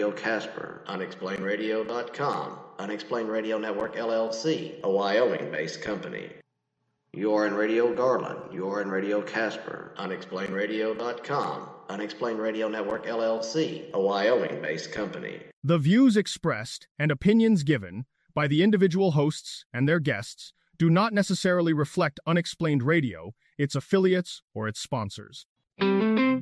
Radio Casper, UnexplainedRadio.com, Unexplained Radio Network LLC, a Wyoming-based company. You're in Radio Garland, you're in Radio Casper, UnexplainedRadio.com, Unexplained Radio Network LLC, a Wyoming-based company. The views expressed and opinions given by the individual hosts and their guests do not necessarily reflect Unexplained Radio, its affiliates, or its sponsors.